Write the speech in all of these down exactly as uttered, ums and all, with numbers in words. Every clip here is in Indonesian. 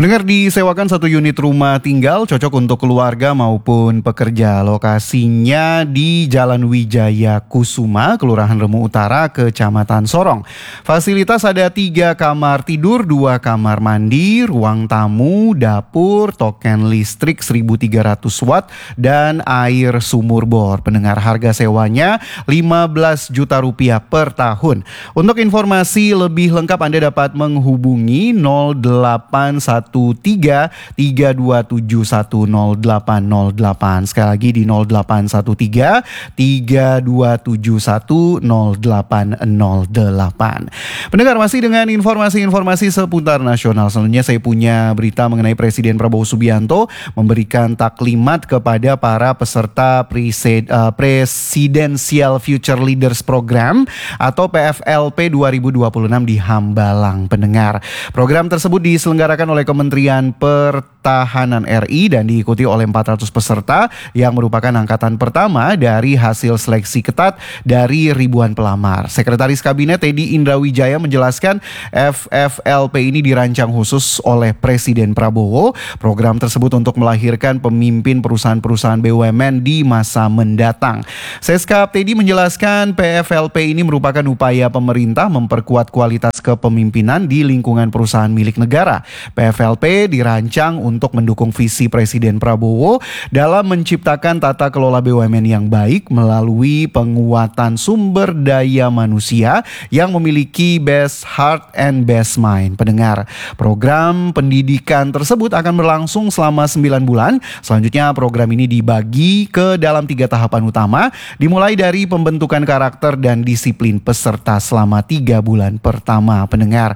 Pendengar, disewakan satu unit rumah tinggal cocok untuk keluarga maupun pekerja. Lokasinya di Jalan Wijaya Kusuma, Kelurahan Remu Utara, Kecamatan Sorong. Fasilitas ada tiga kamar tidur, dua kamar mandi, ruang tamu, dapur, token listrik seribu tiga ratus watt, dan air sumur bor. Pendengar, harga sewanya lima belas juta rupiah per tahun. Untuk informasi lebih lengkap Anda dapat menghubungi nol delapan satu tiga tiga dua tujuh satu nol delapan nol delapan. Sekali lagi di nol delapan satu tiga tiga dua tujuh satu nol delapan nol delapan. Pendengar, masih dengan informasi-informasi seputar nasional. Selanjutnya saya punya berita mengenai Presiden Prabowo Subianto memberikan taklimat kepada para peserta Presid, uh, Presidential Future Leaders Program atau P F L P dua ribu dua puluh enam di Hambalang. Pendengar, program tersebut diselenggarakan oleh Kementerian Pertahanan R I dan diikuti oleh empat ratus peserta yang merupakan angkatan pertama dari hasil seleksi ketat dari ribuan pelamar. Sekretaris Kabinet Teddy Indrawijaya menjelaskan F F L P ini dirancang khusus oleh Presiden Prabowo. Program tersebut untuk melahirkan pemimpin perusahaan-perusahaan B U M N di masa mendatang. Seskap Teddy menjelaskan P F L P ini merupakan upaya pemerintah memperkuat kualitas kepemimpinan di lingkungan perusahaan milik negara. P F L P dirancang untuk mendukung visi Presiden Prabowo dalam menciptakan tata kelola B U M N yang baik melalui penguatan sumber daya manusia yang memiliki best heart and best mind. Pendengar, program pendidikan tersebut akan berlangsung selama sembilan bulan. Selanjutnya program ini dibagi ke dalam tiga tahapan utama, dimulai dari pembentukan karakter dan disiplin peserta selama tiga bulan pertama. Pendengar,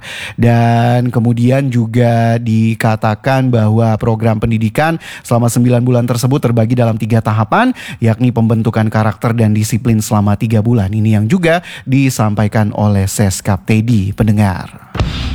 dan kemudian juga dikatakan bahwa program pendidikan selama sembilan bulan tersebut terbagi dalam tiga tahapan, yakni pembentukan karakter dan disiplin selama tiga bulan. Ini yang juga disampaikan oleh Seskap Teddy. Pendengar.